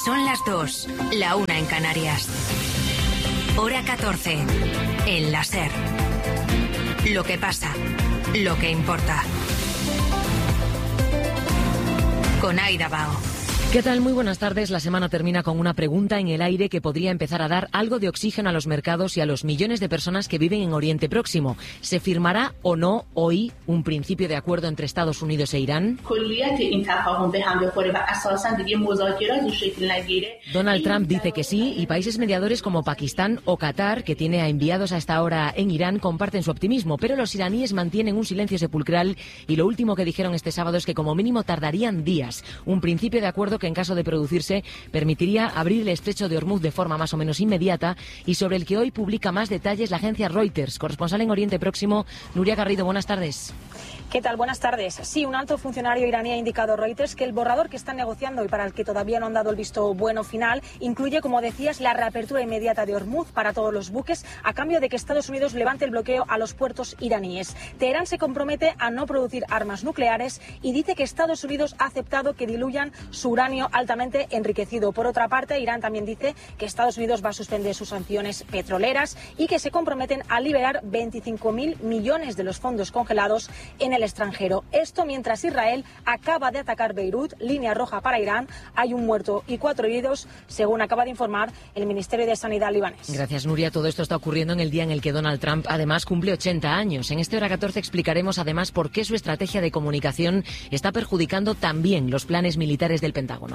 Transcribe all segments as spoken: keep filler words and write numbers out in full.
Son las dos, la una en Canarias. Hora catorce, en la SER. Lo que pasa, lo que importa. Con Aida Bao. ¿Qué tal? Muy buenas tardes. La semana termina con una pregunta en el aire que podría empezar a dar algo de oxígeno a los mercados y a los millones de personas que viven en Oriente Próximo. ¿Se firmará o no hoy un principio de acuerdo entre Estados Unidos e Irán? Donald Trump dice que sí y países mediadores como Pakistán o Qatar, que tiene a enviados a esta hora en Irán, comparten su optimismo, pero los iraníes mantienen un silencio sepulcral y lo último que dijeron este sábado es que como mínimo tardarían días. Un principio de acuerdo que en caso de producirse permitiría abrir el estrecho de Hormuz de forma más o menos inmediata y sobre el que hoy publica más detalles la agencia Reuters. Corresponsal en Oriente Próximo, Nuria Garrido, buenas tardes. ¿Qué tal? Buenas tardes. Sí, un alto funcionario iraní ha indicado a Reuters que el borrador que están negociando y para el que todavía no han dado el visto bueno final incluye, como decías, la reapertura inmediata de Hormuz para todos los buques a cambio de que Estados Unidos levante el bloqueo a los puertos iraníes. Teherán se compromete a no producir armas nucleares y dice que Estados Unidos ha aceptado que diluyan su uranio altamente enriquecido. Por otra parte, Irán también dice que Estados Unidos va a suspender sus sanciones petroleras y que se comprometen a liberar veinticinco mil millones de los fondos congelados en el extranjero. Esto mientras Israel acaba de atacar Beirut, línea roja para Irán. Hay un muerto y cuatro heridos, según acaba de informar el Ministerio de Sanidad libanés. Gracias, Nuria. Todo esto está ocurriendo en el día en el que Donald Trump además cumple ochenta años. En este Hora catorce explicaremos además por qué su estrategia de comunicación está perjudicando también los planes militares del Pentágono.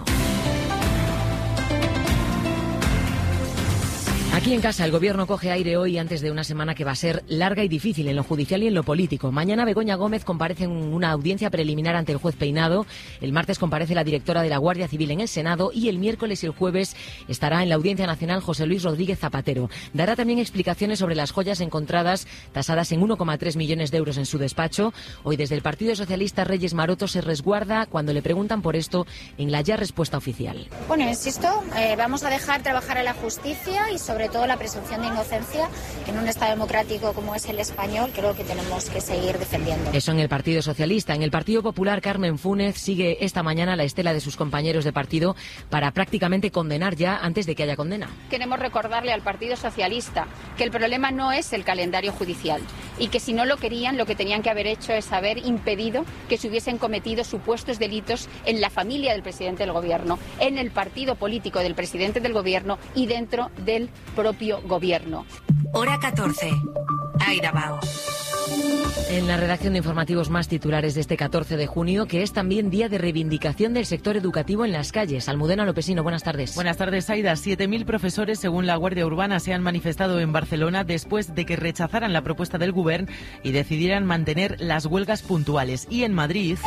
Aquí en casa el Gobierno coge aire hoy antes de una semana que va a ser larga y difícil en lo judicial y en lo político. Mañana Begoña Gómez comparece en una audiencia preliminar ante el juez Peinado. El martes comparece la directora de la Guardia Civil en el Senado y el miércoles y el jueves estará en la Audiencia Nacional José Luis Rodríguez Zapatero. Dará también explicaciones sobre las joyas encontradas tasadas en uno coma tres millones de euros en su despacho. Hoy desde el Partido Socialista Reyes Maroto se resguarda cuando le preguntan por esto en la ya respuesta oficial. Bueno, insisto, eh, vamos a dejar trabajar a la justicia y sobre todo la presunción de inocencia en un Estado democrático como es el español, creo que tenemos que seguir defendiendo. Eso en el Partido Socialista. En el Partido Popular, Carmen Fúnez sigue esta mañana la estela de sus compañeros de partido para prácticamente condenar ya antes de que haya condena. Queremos recordarle al Partido Socialista que el problema no es el calendario judicial y que si no lo querían, lo que tenían que haber hecho es haber impedido que se hubiesen cometido supuestos delitos en la familia del presidente del Gobierno, en el partido político del presidente del Gobierno y dentro del propio Gobierno. Hora catorce. Aida Bao. En la redacción de informativos más titulares de este catorce de junio, que es también día de reivindicación del sector educativo en las calles. Almudena Lopesino, buenas tardes. Buenas tardes, Aida. siete mil profesores, según la Guardia Urbana, se han manifestado en Barcelona después de que rechazaran la propuesta del Govern y decidieran mantener las huelgas puntuales. Y en Madrid...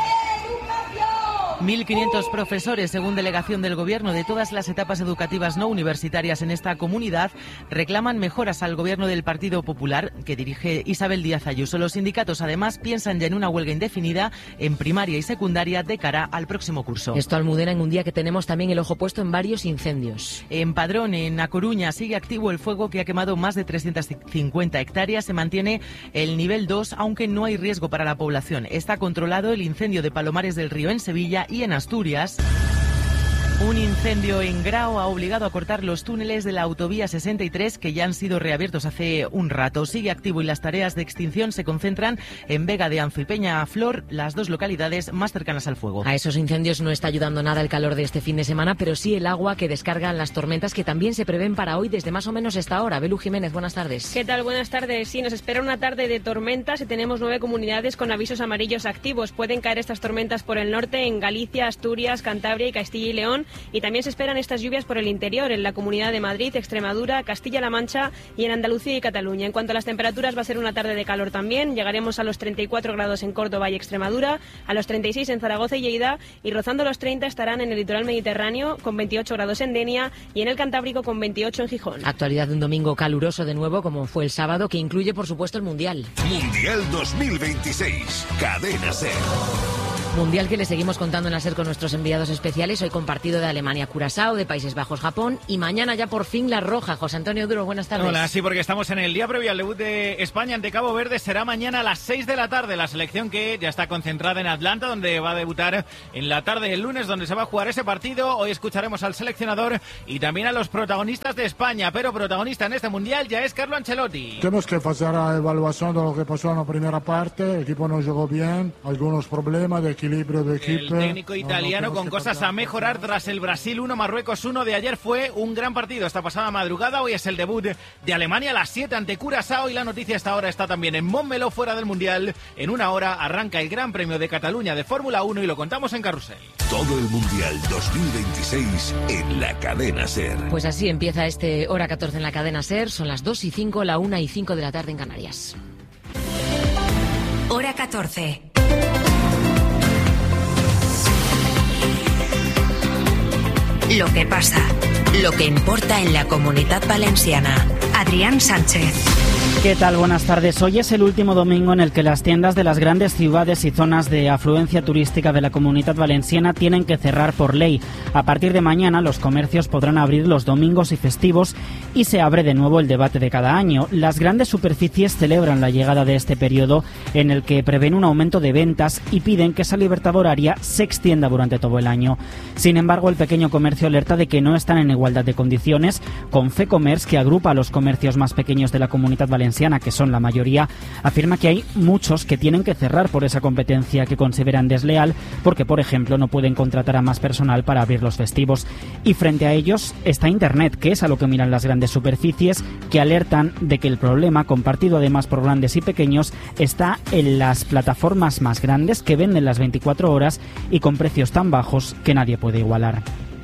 mil quinientos profesores, según delegación del Gobierno de todas las etapas educativas no universitarias en esta comunidad, reclaman mejoras al Gobierno del Partido Popular, que dirige Isabel Díaz Ayuso. Los sindicatos, además, piensan ya en una huelga indefinida en primaria y secundaria de cara al próximo curso. Esto, Almudena, en un día que tenemos también el ojo puesto en varios incendios. En Padrón, en A Coruña, sigue activo el fuego que ha quemado más de trescientas cincuenta hectáreas. Se mantiene el nivel dos, aunque no hay riesgo para la población. Está controlado el incendio de Palomares del Río en Sevilla y en Asturias. Un incendio en Grao ha obligado a cortar los túneles de la autovía sesenta y tres que ya han sido reabiertos hace un rato. Sigue activo y las tareas de extinción se concentran en Vega de Anzo y Peña Flor, las dos localidades más cercanas al fuego. A esos incendios no está ayudando nada el calor de este fin de semana, pero sí el agua que descargan las tormentas que también se prevén para hoy desde más o menos esta hora. Belu Jiménez, buenas tardes. ¿Qué tal? Buenas tardes. Sí, nos espera una tarde de tormentas y tenemos nueve comunidades con avisos amarillos activos. Pueden caer estas tormentas por el norte en Galicia, Asturias, Cantabria y Castilla y León, y también se esperan estas lluvias por el interior, en la Comunidad de Madrid, Extremadura, Castilla-La Mancha y en Andalucía y Cataluña. En cuanto a las temperaturas, va a ser una tarde de calor también. Llegaremos a los treinta y cuatro grados en Córdoba y Extremadura, a los treinta y seis en Zaragoza y Lleida, y rozando los treinta estarán en el litoral mediterráneo con veintiocho grados en Denia y en el Cantábrico con veintiocho en Gijón. Actualidad de un domingo caluroso de nuevo, como fue el sábado, que incluye, por supuesto, el Mundial. Mundial dos mil veintiséis. Cadena SER. Mundial que le seguimos contando en la SER con nuestros enviados especiales, hoy con partido de Alemania-Curazao, de Países Bajos-Japón y mañana ya por fin la roja. José Antonio Duro, buenas tardes. Hola, sí, porque estamos en el día previo al debut de España ante Cabo Verde. Será mañana a las seis de la tarde, la selección que ya está concentrada en Atlanta, donde va a debutar en la tarde del lunes, donde se va a jugar ese partido. Hoy escucharemos al seleccionador y también a los protagonistas de España, pero protagonista en este Mundial ya es Carlo Ancelotti. Tenemos que hacer la evaluación de lo que pasó en la primera parte. El equipo no jugó bien, algunos problemas de equilibrio de equipo. El técnico italiano no, no con cosas a mejorar tras el Brasil uno, Marruecos uno de ayer. Fue un gran partido esta pasada madrugada. Hoy es el debut de Alemania a las siete ante Curazao y la noticia hasta ahora está también en Montmeló, fuera del Mundial. En una hora arranca el Gran Premio de Cataluña de Fórmula uno y lo contamos en Carrusel. Todo el Mundial dos mil veintiséis en la cadena SER. Pues así empieza este hora catorce en la cadena SER. Son las dos y cinco, la una y cinco de la tarde en Canarias. Hora catorce. Lo que pasa, lo que importa en la Comunidad Valenciana. Adrián Sánchez. ¿Qué tal? Buenas tardes. Hoy es el último domingo en el que las tiendas de las grandes ciudades y zonas de afluencia turística de la Comunidad Valenciana tienen que cerrar por ley. A partir de mañana los comercios podrán abrir los domingos y festivos y se abre de nuevo el debate de cada año. Las grandes superficies celebran la llegada de este periodo en el que prevén un aumento de ventas y piden que esa libertad horaria se extienda durante todo el año. Sin embargo, el pequeño comercio alerta de que no están en igualdad de condiciones. Confecommerce, que agrupa a los comercios más pequeños de la Comunidad Valenciana, que son la mayoría, afirma que hay muchos que tienen que cerrar por esa competencia que consideran desleal, porque, por ejemplo, no pueden contratar a más personal para abrir los festivos. Y frente a ellos está Internet, que es a lo que miran las grandes superficies, que alertan de que el problema, compartido además por grandes y pequeños, está en las plataformas más grandes que venden las veinticuatro horas y con precios tan bajos que nadie puede igualar.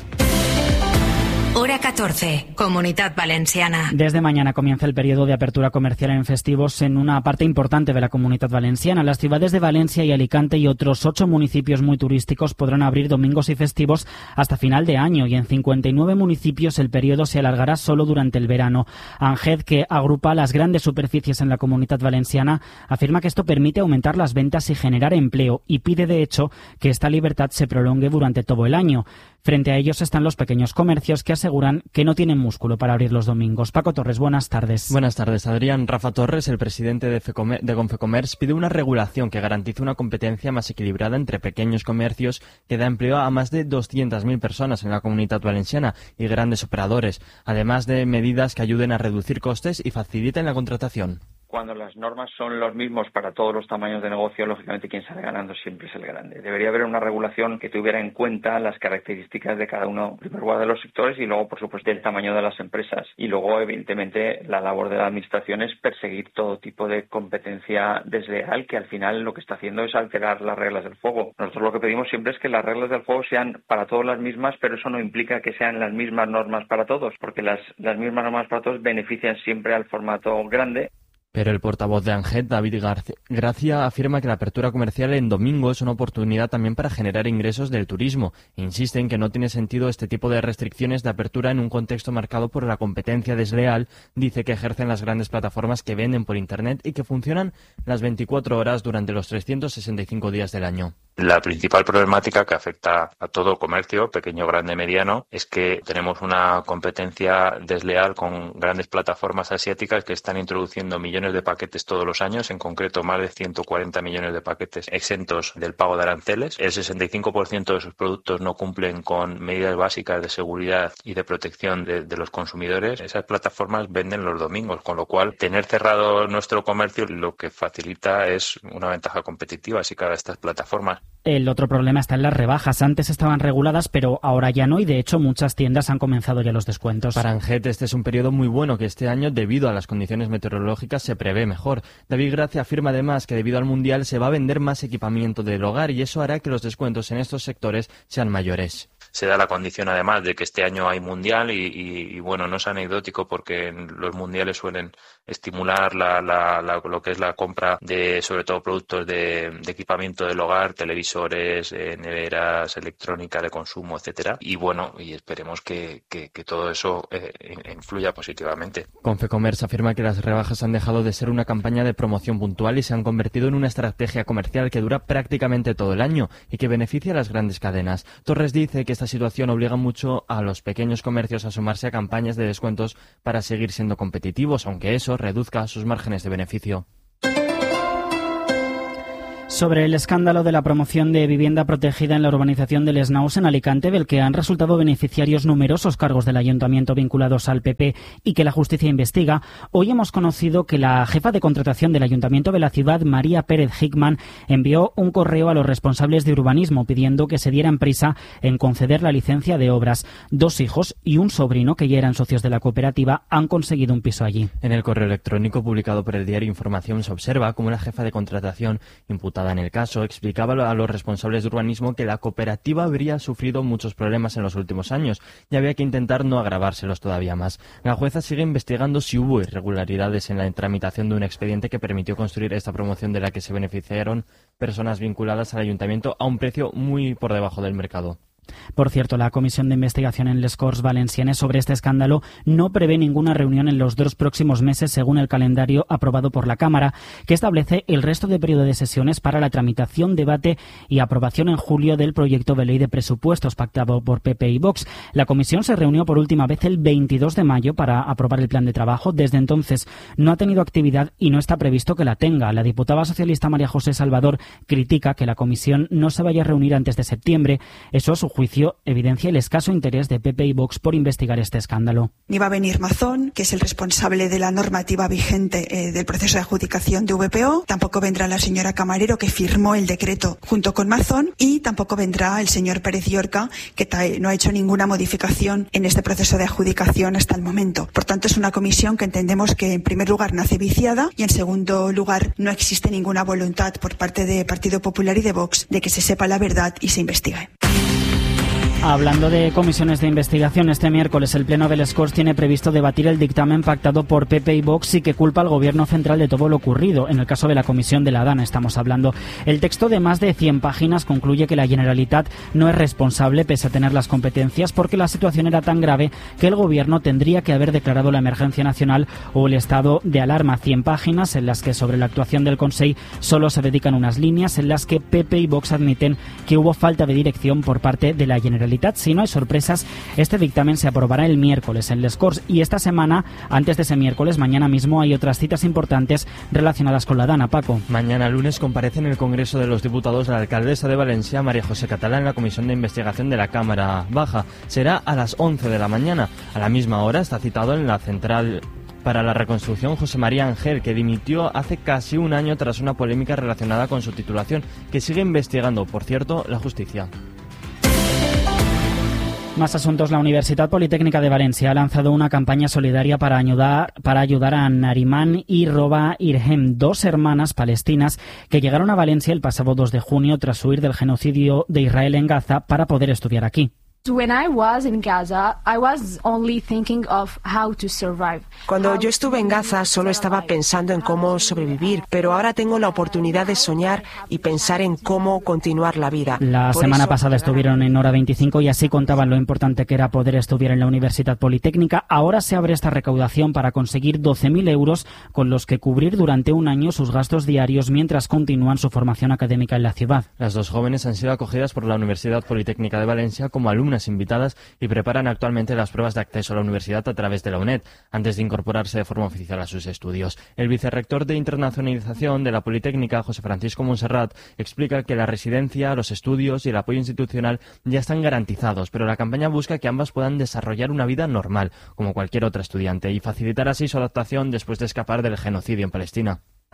Hora catorce, Comunidad Valenciana. Desde mañana comienza el periodo de apertura comercial en festivos en una parte importante de la Comunidad Valenciana. Las ciudades de Valencia y Alicante y otros ocho municipios muy turísticos podrán abrir domingos y festivos hasta final de año, y en cincuenta y nueve municipios el periodo se alargará solo durante el verano. ANGED, que agrupa las grandes superficies en la Comunidad Valenciana, afirma que esto permite aumentar las ventas y generar empleo, y pide de hecho que esta libertad se prolongue durante todo el año. Frente a ellos están los pequeños comercios, que aseguran que no tienen músculo para abrir los domingos. Paco Torres, buenas tardes. Buenas tardes, Adrián. Rafa Torres, el presidente de, Fecomer- de Confecommerce, pide una regulación que garantice una competencia más equilibrada entre pequeños comercios, que da empleo a más de doscientas mil personas en la Comunidad Valenciana, y grandes operadores, además de medidas que ayuden a reducir costes y faciliten la contratación. Cuando las normas son los mismos para todos los tamaños de negocio, lógicamente quien sale ganando siempre es el grande. Debería haber una regulación que tuviera en cuenta las características de cada uno, en primer lugar, de los sectores, y luego, por supuesto, el tamaño de las empresas. Y luego, evidentemente, la labor de la administración es perseguir todo tipo de competencia desleal, que al final lo que está haciendo es alterar las reglas del juego. Nosotros lo que pedimos siempre es que las reglas del juego sean para todos las mismas, pero eso no implica que sean las mismas normas para todos, porque las, las mismas normas para todos benefician siempre al formato grande. Pero el portavoz de ANGED, David Gracia, afirma que la apertura comercial en domingo es una oportunidad también para generar ingresos del turismo. Insiste en que no tiene sentido este tipo de restricciones de apertura en un contexto marcado por la competencia desleal. Dice que ejercen las grandes plataformas que venden por Internet y que funcionan las veinticuatro horas durante los trescientos sesenta y cinco días del año. La principal problemática que afecta a todo comercio, pequeño, grande, mediano, es que tenemos una competencia desleal con grandes plataformas asiáticas que están introduciendo millones de paquetes todos los años, en concreto más de ciento cuarenta millones de paquetes exentos del pago de aranceles. El sesenta y cinco por ciento de sus productos no cumplen con medidas básicas de seguridad y de protección de, de los consumidores. Esas plataformas venden los domingos, con lo cual tener cerrado nuestro comercio lo que facilita es una ventaja competitiva si cabe a estas plataformas. El otro problema está en las rebajas. Antes estaban reguladas, pero ahora ya no, y de hecho muchas tiendas han comenzado ya los descuentos. Para ANGED este es un periodo muy bueno, que este año, debido a las condiciones meteorológicas, se prevé mejor. David Gracia afirma además que debido al Mundial se va a vender más equipamiento del hogar, y eso hará que los descuentos en estos sectores sean mayores. se da la condición además de que este año hay mundial y, y, y bueno, no es anecdótico porque los mundiales suelen estimular la, la, la, lo que es la compra de sobre todo productos de, de equipamiento del hogar, televisores, eh, neveras, electrónica de consumo, etcétera. Y bueno, y esperemos que, que, que todo eso eh, influya positivamente. Confecommerce afirma que las rebajas han dejado de ser una campaña de promoción puntual y se han convertido en una estrategia comercial que dura prácticamente todo el año y que beneficia a las grandes cadenas. Torres dice que esta situación obliga mucho a los pequeños comercios a sumarse a campañas de descuentos para seguir siendo competitivos, aunque eso reduzca sus márgenes de beneficio. Sobre el escándalo de la promoción de vivienda protegida en la urbanización del Esnaus en Alicante, del que han resultado beneficiarios numerosos cargos del ayuntamiento vinculados al P P y que la justicia investiga, hoy hemos conocido que la jefa de contratación del ayuntamiento de la ciudad, María Pérez Hickman, envió un correo a los responsables de urbanismo pidiendo que se dieran prisa en conceder la licencia de obras. Dos hijos y un sobrino, que ya eran socios de la cooperativa, han conseguido un piso allí. En el correo electrónico publicado por el diario Información se observa cómo la jefa de contratación imputada en el caso explicaba a los responsables de urbanismo que la cooperativa habría sufrido muchos problemas en los últimos años y había que intentar no agravárselos todavía más. La jueza sigue investigando si hubo irregularidades en la tramitación de un expediente que permitió construir esta promoción de la que se beneficiaron personas vinculadas al ayuntamiento a un precio muy por debajo del mercado. Por cierto, la Comisión de Investigación en les Corts Valencianes sobre este escándalo no prevé ninguna reunión en los dos próximos meses según el calendario aprobado por la Cámara, que establece el resto de periodo de sesiones para la tramitación, debate y aprobación en julio del proyecto de ley de presupuestos pactado por P P y Vox. La Comisión se reunió por última vez el veintidós de mayo para aprobar el plan de trabajo. Desde entonces no ha tenido actividad y no está previsto que la tenga. La diputada socialista María José Salvador critica que la Comisión no se vaya a reunir antes de septiembre. Eso es su juicio evidencia el escaso interés de P P y Vox por investigar este escándalo. Ni va a venir Mazón, que es el responsable de la normativa vigente eh, del proceso de adjudicación de V P O, tampoco vendrá la señora Camarero, que firmó el decreto junto con Mazón, y tampoco vendrá el señor Pérez Llorca, que no ha hecho ninguna modificación en este proceso de adjudicación hasta el momento. Por tanto, es una comisión que entendemos que en primer lugar nace viciada y en segundo lugar no existe ninguna voluntad por parte de Partido Popular y de Vox de que se sepa la verdad y se investigue. Hablando de comisiones de investigación, este miércoles el Pleno del Les Corts tiene previsto debatir el dictamen pactado por P P y Vox y que culpa al Gobierno central de todo lo ocurrido. En el caso de la Comisión de la Dana estamos hablando. El texto de más de cien páginas concluye que la Generalitat no es responsable pese a tener las competencias porque la situación era tan grave que el Gobierno tendría que haber declarado la emergencia nacional o el estado de alarma. cien páginas en las que sobre la actuación del Consell solo se dedican unas líneas en las que P P y Vox admiten que hubo falta de dirección por parte de la Generalitat. Si no hay sorpresas, este dictamen se aprobará el miércoles en Les Corts y esta semana, antes de ese miércoles, mañana mismo, hay otras citas importantes relacionadas con la Dana. Paco. Mañana lunes comparece en el Congreso de los Diputados la alcaldesa de Valencia, María José Catalá, en la Comisión de Investigación de la Cámara Baja. Será a las once de la mañana. A la misma hora está citado en la Central para la Reconstrucción José María Ángel, que dimitió hace casi un año tras una polémica relacionada con su titulación, que sigue investigando, por cierto, la justicia. Más asuntos. La Universidad Politécnica de Valencia ha lanzado una campaña solidaria para ayudar, para ayudar a Nariman y Roba Irhem, dos hermanas palestinas que llegaron a Valencia el pasado dos de junio tras huir del genocidio de Israel en Gaza para poder estudiar aquí. Cuando yo estuve en Gaza solo estaba pensando en cómo sobrevivir, pero ahora tengo la oportunidad de soñar y pensar en cómo continuar la vida. La Por semana eso... pasada estuvieron en Hora veinticinco y así contaban lo importante que era poder estudiar en la Universidad Politécnica. Ahora se abre esta recaudación para conseguir doce mil euros con los que cubrir durante un año sus gastos diarios mientras continúan su formación académica en la ciudad. Las dos jóvenes han sido acogidas por la Universidad Politécnica de Valencia como alumnas invitadas y preparan actualmente las pruebas de acceso a la universidad a través de la UNED, antes de incorporarse de forma oficial a sus estudios. El vicerrector de Internacionalización de la Politécnica, José Francisco Montserrat, explica que la residencia, los estudios y el apoyo institucional ya están garantizados, pero la campaña busca que ambas puedan desarrollar una vida normal, como cualquier otra estudiante, y facilitar así su adaptación después de escapar del genocidio en Palestina.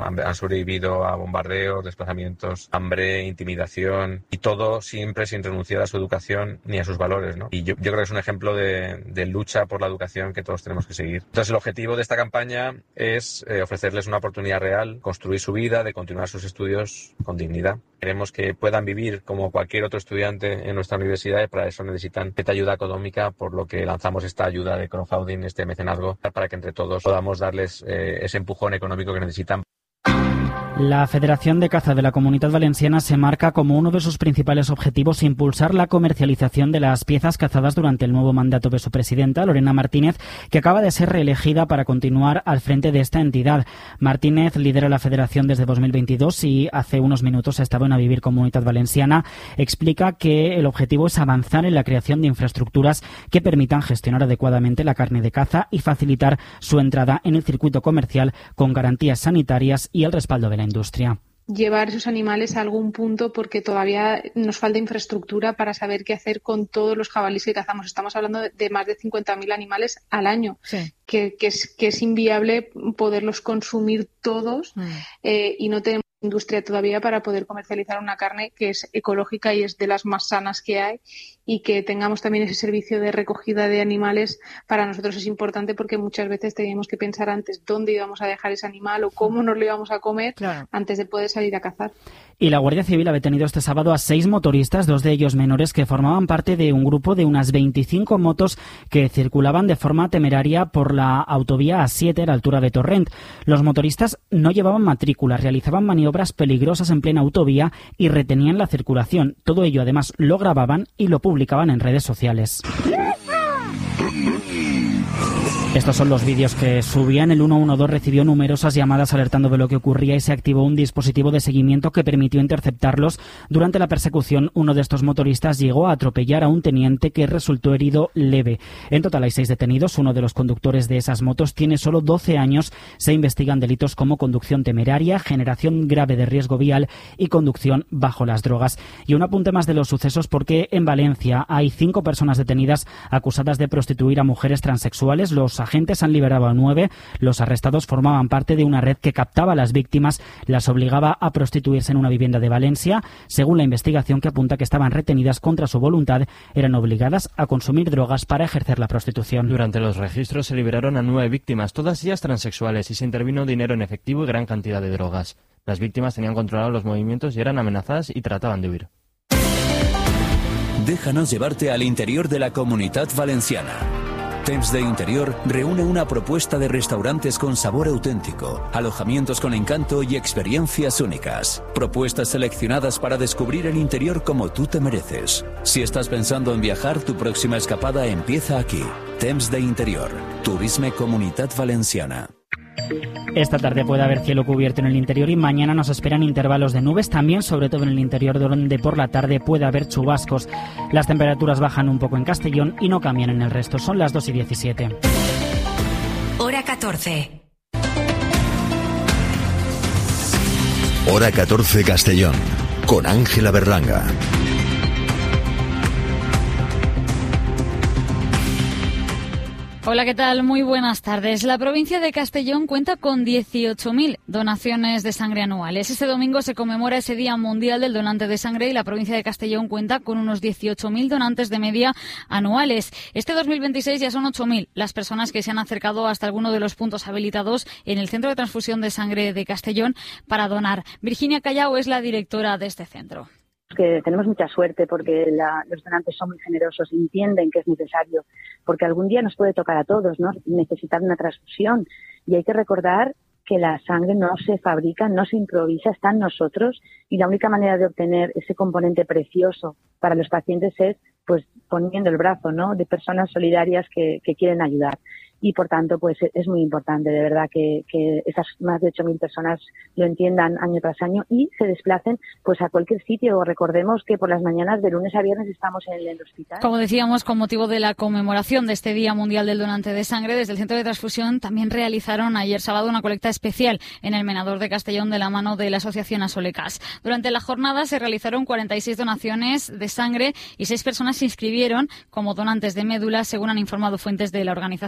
Han, han sobrevivido a bombardeos, desplazamientos, hambre, intimidación y todo siempre sin renunciar a su educación ni a sus valores, ¿no? Y yo, yo creo que es un ejemplo de, de lucha por la educación que todos tenemos que seguir. Entonces el objetivo de esta campaña es eh, ofrecerles una oportunidad real, construir su vida, de continuar sus estudios con dignidad. Queremos que puedan vivir como cualquier otro estudiante en nuestra universidad y para eso necesitan esta ayuda económica, por lo que lanzamos esta ayuda de crowdfunding, este mecenazgo, para que entre todos podamos darles eh, ese empujón económico que necesitan. La Federación de Caza de la Comunitat Valenciana se marca como uno de sus principales objetivos impulsar la comercialización de las piezas cazadas durante el nuevo mandato de su presidenta, Lorena Martínez, que acaba de ser reelegida para continuar al frente de esta entidad. Martínez lidera la federación desde dos mil veintidós y hace unos minutos estaba en A Vivir Comunitat Valenciana. Explica que el objetivo es avanzar en la creación de infraestructuras que permitan gestionar adecuadamente la carne de caza y facilitar su entrada en el circuito comercial con garantías sanitarias y el respaldo de la industria. Llevar esos animales a algún punto porque todavía nos falta infraestructura para saber qué hacer con todos los jabalíes que cazamos. Estamos hablando de más de cincuenta mil animales al año, sí. que, que, es, que es inviable poderlos consumir todos mm. eh, y no tenemos industria todavía para poder comercializar una carne que es ecológica y es de las más sanas que hay, y que tengamos también ese servicio de recogida de animales para nosotros es importante porque muchas veces teníamos que pensar antes dónde íbamos a dejar ese animal o cómo nos lo íbamos a comer claro. antes de poder salir a cazar. Y la Guardia Civil ha detenido este sábado a seis motoristas, dos de ellos menores, que formaban parte de un grupo de unas veinticinco motos que circulaban de forma temeraria por la autovía A siete a la altura de Torrent. Los motoristas no llevaban matrícula, realizaban maniobras peligrosas en plena autovía y retenían la circulación. Todo ello, además, lo grababan y lo publicaban en redes sociales. Estos son los vídeos que subían. El ciento doce recibió numerosas llamadas alertando de lo que ocurría y se activó un dispositivo de seguimiento que permitió interceptarlos. Durante la persecución, uno de estos motoristas llegó a atropellar a un teniente que resultó herido leve. En total hay seis detenidos. Uno de los conductores de esas motos tiene solo doce años. Se investigan delitos como conducción temeraria, generación grave de riesgo vial y conducción bajo las drogas. Y un apunte más de los sucesos, porque en Valencia hay cinco personas detenidas acusadas de prostituir a mujeres transexuales. Los agentes han liberado a nueve. Los arrestados formaban parte de una red que captaba a las víctimas, las obligaba a prostituirse en una vivienda de Valencia. Según la investigación, que apunta que estaban retenidas contra su voluntad, eran obligadas a consumir drogas para ejercer la prostitución. Durante los registros se liberaron a nueve víctimas, todas ellas transexuales, y se intervino dinero en efectivo y gran cantidad de drogas. Las víctimas tenían controlados los movimientos y eran amenazadas y trataban de huir. Déjanos llevarte al interior de la Comunitat Valenciana. Temps de Interior reúne una propuesta de restaurantes con sabor auténtico, alojamientos con encanto y experiencias únicas. Propuestas seleccionadas para descubrir el interior como tú te mereces. Si estás pensando en viajar, tu próxima escapada empieza aquí. Temps de Interior. Turisme Comunitat Valenciana. Esta tarde puede haber cielo cubierto en el interior y mañana nos esperan intervalos de nubes, también sobre todo en el interior, donde por la tarde puede haber chubascos. Las temperaturas bajan un poco en Castellón y no cambian en el resto. Son las dos y diecisiete. Hora catorce. Hora catorce Castellón, con Ángela Berlanga. Hola, ¿qué tal? Muy buenas tardes. La provincia de Castellón cuenta con dieciocho mil donaciones de sangre anuales. Este domingo se conmemora ese Día Mundial del Donante de Sangre y la provincia de Castellón cuenta con unos dieciocho mil donantes de media anuales. Este dos mil veintiséis ya son ocho mil las personas que se han acercado hasta alguno de los puntos habilitados en el Centro de Transfusión de Sangre de Castellón para donar. Virginia Callao es la directora de este centro. Que tenemos mucha suerte porque la, los donantes son muy generosos, entienden que es necesario, porque algún día nos puede tocar a todos, ¿no? Necesitar una transfusión, y hay que recordar que la sangre no se fabrica, no se improvisa, está en nosotros, y la única manera de obtener ese componente precioso para los pacientes es pues poniendo el brazo, ¿no?, de personas solidarias que, que quieren ayudar. Y por tanto, pues es muy importante, de verdad, que, que esas más de ocho mil personas lo entiendan año tras año y se desplacen pues a cualquier sitio. Recordemos que por las mañanas de lunes a viernes estamos en el hospital. Como decíamos, con motivo de la conmemoración de este Día Mundial del Donante de Sangre, desde el Centro de Transfusión también realizaron ayer sábado una colecta especial en el Menador de Castellón de la mano de la Asociación Asolecas. Durante la jornada se realizaron cuarenta y seis donaciones de sangre y seis personas se inscribieron como donantes de médula, según han informado fuentes de la organización.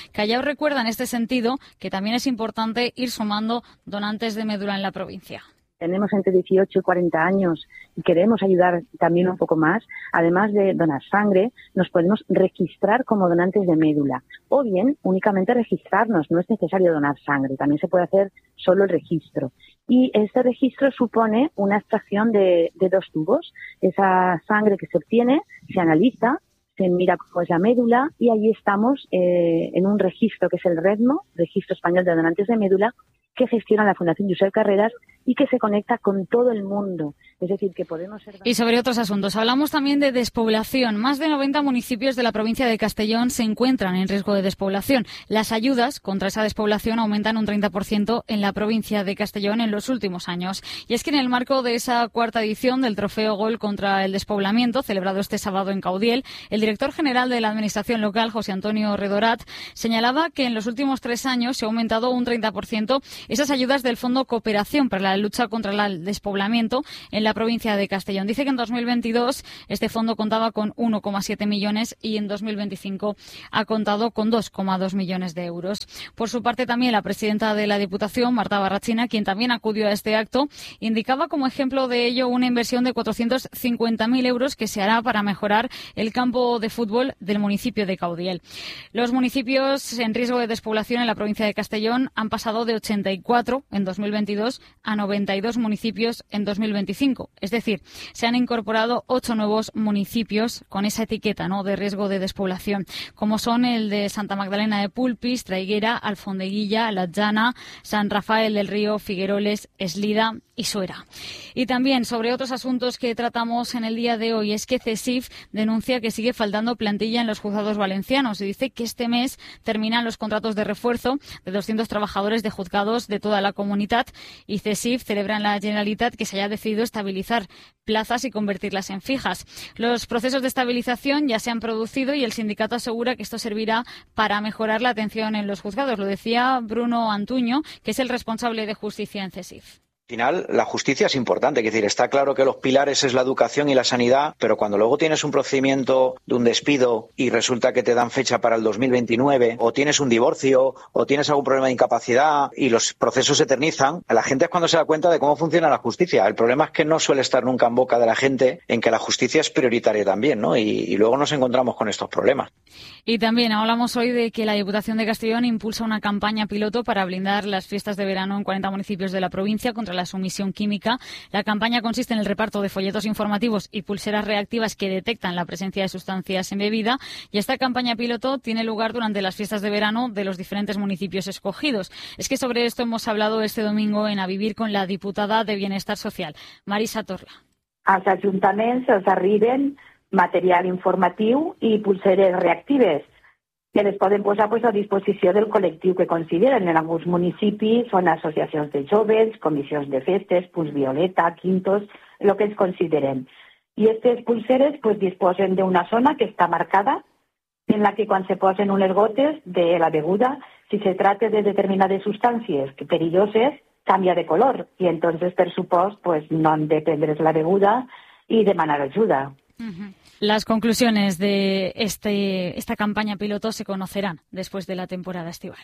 Callao recuerda en este sentido que también es importante ir sumando donantes de médula en la provincia. Tenemos entre dieciocho y cuarenta años y queremos ayudar también un poco más. Además de donar sangre, nos podemos registrar como donantes de médula o bien únicamente registrarnos. No es necesario donar sangre, también se puede hacer solo el registro. Y este registro supone una extracción de, de dos tubos. Esa sangre que se obtiene se analiza, se mira cómo es la médula y allí estamos eh, en un registro que es el REDMO, Registro Español de Donantes de Médula, que gestiona la Fundación Josep Carreras y que se conecta con todo el mundo. Es decir, que podemos ser... Y sobre otros asuntos, hablamos también de despoblación. Más de noventa municipios de la provincia de Castellón se encuentran en riesgo de despoblación. Las ayudas contra esa despoblación aumentan un treinta por ciento en la provincia de Castellón en los últimos años. Y es que en el marco de esa cuarta edición del Trofeo Gol contra el Despoblamiento, celebrado este sábado en Caudiel, el director general de la Administración local, José Antonio Redorat, señalaba que en los últimos tres años se ha aumentado un treinta por ciento esas ayudas del Fondo Cooperación para la lucha contra el despoblamiento en la provincia de Castellón. Dice que en dos mil veintidós este fondo contaba con uno coma siete millones y en dos mil veinticinco ha contado con dos coma dos millones de euros. Por su parte, también la presidenta de la Diputación, Marta Barrachina, quien también acudió a este acto, indicaba como ejemplo de ello una inversión de cuatrocientos cincuenta mil euros que se hará para mejorar el campo de fútbol del municipio de Caudiel. Los municipios en riesgo de despoblación en la provincia de Castellón han pasado de ochenta y cuatro en dos mil veintidós a noventa y dos municipios en dos mil veinticinco. Es decir, se han incorporado ocho nuevos municipios con esa etiqueta, ¿no?, de riesgo de despoblación, como son el de Santa Magdalena de Pulpis, Traiguera, Alfondeguilla, La Llana, San Rafael del Río, Figueroles, Eslida y Suera. Y también sobre otros asuntos que tratamos en el día de hoy, es que CESIF denuncia que sigue faltando plantilla en los juzgados valencianos y dice que este mes terminan los contratos de refuerzo de doscientos trabajadores de juzgados de toda la comunidad y CESIF celebra en la Generalitat que se haya decidido estabilizar plazas y convertirlas en fijas. Los procesos de estabilización ya se han producido y el sindicato asegura que esto servirá para mejorar la atención en los juzgados. Lo decía Bruno Antuño, que es el responsable de justicia en CESIF. Al final, la justicia es importante, es decir, está claro que los pilares es la educación y la sanidad, pero cuando luego tienes un procedimiento de un despido y resulta que te dan fecha para el dos mil veintinueve, o tienes un divorcio, o tienes algún problema de incapacidad y los procesos se eternizan, la gente es cuando se da cuenta de cómo funciona la justicia. El problema es que no suele estar nunca en boca de la gente en que la justicia es prioritaria también, ¿no? Y, y luego nos encontramos con estos problemas. Y también hablamos hoy de que la Diputación de Castellón impulsa una campaña piloto para blindar las fiestas de verano en cuarenta municipios de la provincia contra la sumisión química. La campaña consiste en el reparto de folletos informativos y pulseras reactivas que detectan la presencia de sustancias en bebida, y esta campaña piloto tiene lugar durante las fiestas de verano de los diferentes municipios escogidos. Es que sobre esto hemos hablado este domingo en A Vivir con la diputada de Bienestar Social, Marisa Torla. Als ajuntaments els arriben material informatiu i pulseres reactives que les poden posar pues, a disposició del col·lectiu que consideren. En alguns municipis són associacions de joves, comissions de festes, punts violeta, quintos, el que ells consideren. I aquestes pulseres pues, disposen d'una zona que està marcada en la que quan se posen unes gotes de la beguda, si se trata de determinades substàncies perilloses, canvia de color. I entonces, per supost, pues, no han de prendre's la beguda i demanar ajuda. Uh-huh. Las conclusiones de este, esta campaña piloto se conocerán después de la temporada estival.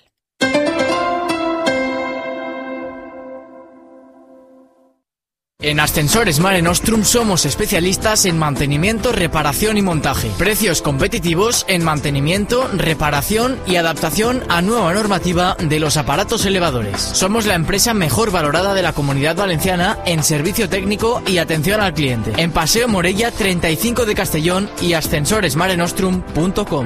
En Ascensores Mare Nostrum somos especialistas en mantenimiento, reparación y montaje. Precios competitivos en mantenimiento, reparación y adaptación a nueva normativa de los aparatos elevadores. Somos la empresa mejor valorada de la Comunidad Valenciana en servicio técnico y atención al cliente. En Paseo Morella treinta y cinco de Castellón y ascensores mare nostrum punto com.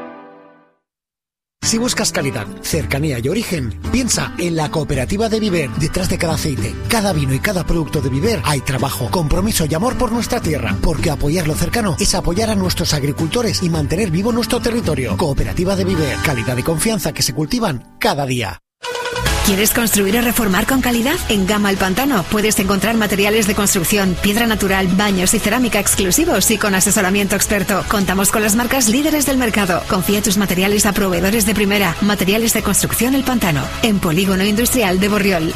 Si buscas calidad, cercanía y origen, piensa en la Cooperativa de Viver. Detrás de cada aceite, cada vino y cada producto de Viver hay trabajo, compromiso y amor por nuestra tierra. Porque apoyar lo cercano es apoyar a nuestros agricultores y mantener vivo nuestro territorio. Cooperativa de Viver, calidad y confianza que se cultivan cada día. ¿Quieres construir o reformar con calidad? En Gama El Pantano puedes encontrar materiales de construcción, piedra natural, baños y cerámica exclusivos y con asesoramiento experto. Contamos con las marcas líderes del mercado. Confía tus materiales a proveedores de primera. Materiales de construcción El Pantano, en Polígono Industrial de Borriol.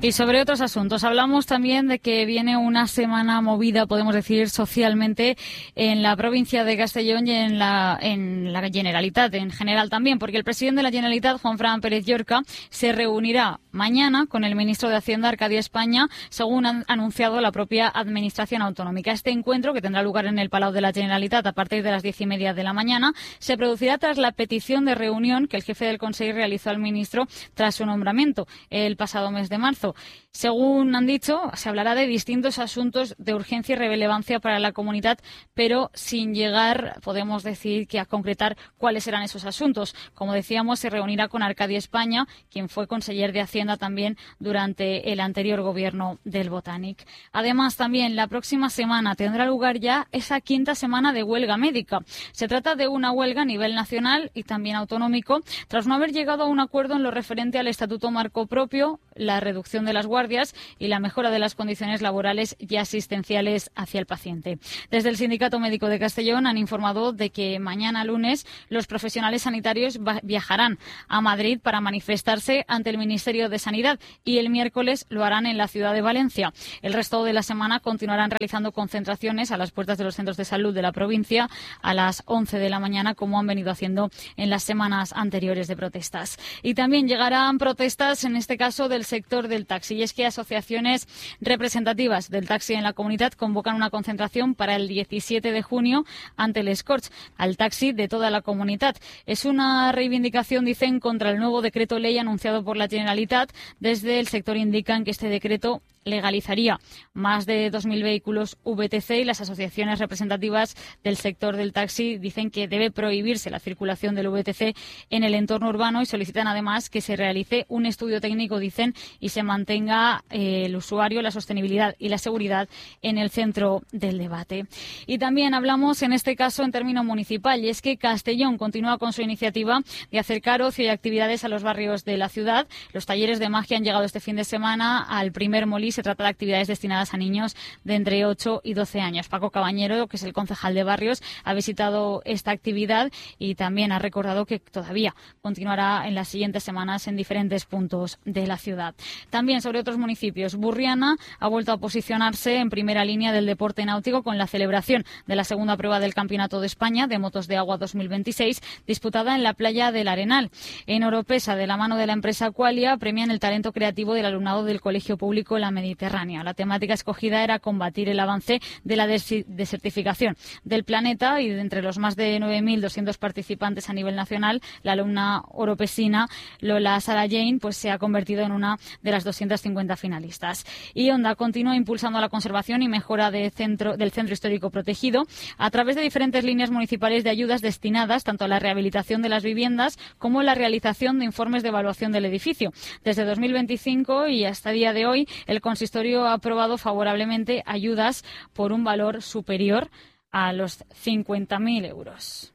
Y sobre otros asuntos, hablamos también de que viene una semana movida, podemos decir, socialmente en la provincia de Castellón y en la, en la Generalitat en general también, porque el presidente de la Generalitat, Juanfran Pérez Llorca, se reunirá mañana con el ministro de Hacienda, Arcadia España, según ha anunciado la propia Administración Autonómica. Este encuentro, que tendrá lugar en el Palau de la Generalitat a partir de las diez y media de la mañana, se producirá tras la petición de reunión que el jefe del Consejo realizó al ministro tras su nombramiento el pasado mes de marzo. Según han dicho, se hablará de distintos asuntos de urgencia y relevancia para la comunidad, pero sin llegar, podemos decir, que a concretar cuáles serán esos asuntos. Como decíamos, se reunirá con Arcadia España, quien fue conseller de Hacienda también durante el anterior gobierno del Botanic. Además, también la próxima semana tendrá lugar ya esa quinta semana de huelga médica. Se trata de una huelga a nivel nacional y también autonómico, tras no haber llegado a un acuerdo en lo referente al Estatuto Marco Propio, la reducción de las guardias y la mejora de las condiciones laborales y asistenciales hacia el paciente. Desde el Sindicato Médico de Castellón han informado de que mañana lunes los profesionales sanitarios viajarán a Madrid para manifestarse ante el Ministerio de Sanidad y el miércoles lo harán en la ciudad de Valencia. El resto de la semana continuarán realizando concentraciones a las puertas de los centros de salud de la provincia a las once de la mañana, como han venido haciendo en las semanas anteriores de protestas. Y también llegarán protestas, en este caso, del sector del taxi. Y es que asociaciones representativas del taxi en la comunidad convocan una concentración para el diecisiete de junio ante el Scorch, al taxi de toda la comunidad. Es una reivindicación, dicen, contra el nuevo decreto ley anunciado por la Generalitat. Desde el sector indican que este decreto legalizaría más de dos mil vehículos V T C y las asociaciones representativas del sector del taxi dicen que debe prohibirse la circulación del V T C en el entorno urbano y solicitan además que se realice un estudio técnico, dicen, y se mantenga eh, el usuario, la sostenibilidad y la seguridad en el centro del debate. Y también hablamos en este caso en término municipal, y es que Castellón continúa con su iniciativa de acercar ocio y actividades a los barrios de la ciudad. Los talleres de magia han llegado este fin de semana al primer Molí. Se trata de actividades destinadas a niños de entre ocho y doce años. Paco Cabañero, que es el concejal de barrios, ha visitado esta actividad y también ha recordado que todavía continuará en las siguientes semanas en diferentes puntos de la ciudad. También sobre otros municipios, Burriana ha vuelto a posicionarse en primera línea del deporte náutico con la celebración de la segunda prueba del Campeonato de España de Motos de Agua dos mil veintiséis, disputada en la playa del Arenal. En Oropesa, de la mano de la empresa Qualia, premian el talento creativo del alumnado del Colegio Público La Mediterránea. La temática escogida era combatir el avance de la des- desertificación del planeta, y de entre los más de nueve mil doscientos participantes a nivel nacional, la alumna oropesina Lola Sara Jane pues se ha convertido en una de las doscientas cincuenta finalistas. Y Onda continúa impulsando la conservación y mejora de centro, del centro histórico protegido a través de diferentes líneas municipales de ayudas destinadas tanto a la rehabilitación de las viviendas como a la realización de informes de evaluación del edificio. Desde dos mil veinticinco y hasta el día de hoy, el consistorio ha aprobado favorablemente ayudas por un valor superior a los cincuenta mil euros.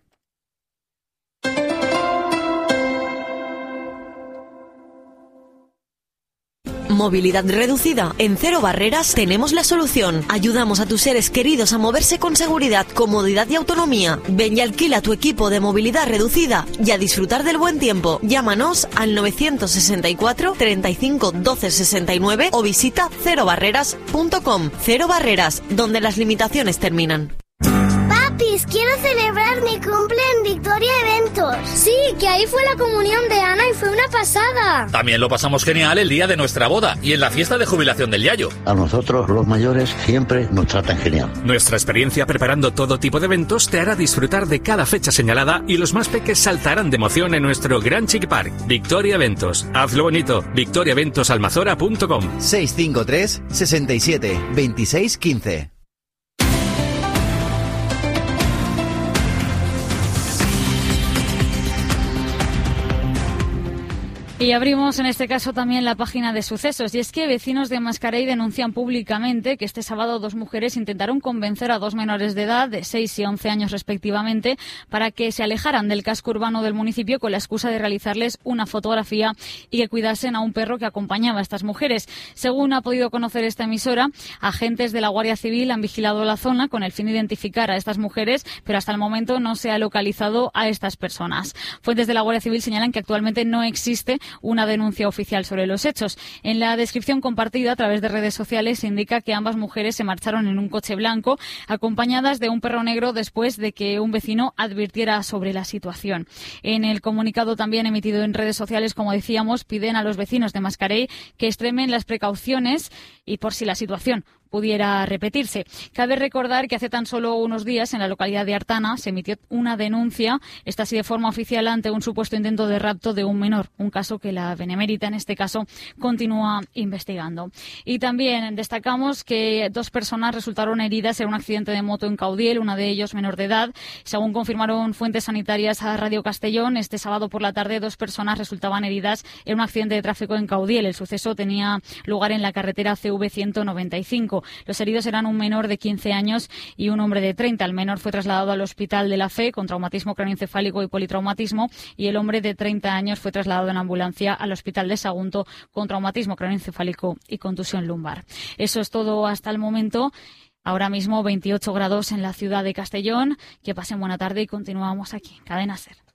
Movilidad reducida. En Cero Barreras tenemos la solución. Ayudamos a tus seres queridos a moverse con seguridad, comodidad y autonomía. Ven y alquila tu equipo de movilidad reducida y a disfrutar del buen tiempo. Llámanos al novecientos sesenta y cuatro, treinta y cinco, doce sesenta y nueve o visita cero barreras punto com. Cero Barreras, donde las limitaciones terminan. Papis, quiero celebrar mi cumple en Victoria Eventos. Sí, que ahí fue la comunión de Ana y fue una pasada. También lo pasamos genial el día de nuestra boda y en la fiesta de jubilación del Yayo. A nosotros, los mayores, siempre nos tratan genial. Nuestra experiencia preparando todo tipo de eventos te hará disfrutar de cada fecha señalada y los más peques saltarán de emoción en nuestro Gran Chic Park. Victoria Eventos. Hazlo bonito. victoria eventos almazora punto com. seis cinco tres, sesenta y siete, veintiséis, quince. Y abrimos en este caso también la página de sucesos. Y es que vecinos de Mascarell denuncian públicamente que este sábado dos mujeres intentaron convencer a dos menores de edad de seis y once años respectivamente para que se alejaran del casco urbano del municipio con la excusa de realizarles una fotografía y que cuidasen a un perro que acompañaba a estas mujeres. Según ha podido conocer esta emisora, agentes de la Guardia Civil han vigilado la zona con el fin de identificar a estas mujeres, pero hasta el momento no se ha localizado a estas personas. Fuentes de la Guardia Civil señalan que actualmente no existe una denuncia oficial sobre los hechos. En la descripción compartida a través de redes sociales se indica que ambas mujeres se marcharon en un coche blanco acompañadas de un perro negro después de que un vecino advirtiera sobre la situación. En el comunicado también emitido en redes sociales, como decíamos, piden a los vecinos de Mascarell que extremen las precauciones y por si la situación pudiera repetirse. Cabe recordar que hace tan solo unos días en la localidad de Artana se emitió una denuncia, esta sí de forma oficial, ante un supuesto intento de rapto de un menor, un caso que la Benemérita en este caso continúa investigando. Y también destacamos que dos personas resultaron heridas en un accidente de moto en Caudiel, una de ellos menor de edad. Según confirmaron fuentes sanitarias a Radio Castellón, este sábado por la tarde dos personas resultaban heridas en un accidente de tráfico en Caudiel. El suceso tenía lugar en la carretera C V ciento noventa y cinco. Los heridos eran un menor de quince años y un hombre de treinta. El menor fue trasladado al Hospital de la Fe con traumatismo craneoencefálico y politraumatismo, y el hombre de treinta años fue trasladado en ambulancia al Hospital de Sagunto con traumatismo craneoencefálico y contusión lumbar. Eso es todo hasta el momento. Ahora mismo veintiocho grados en la ciudad de Castellón. Que pasen buena tarde y continuamos aquí. Cadena SER.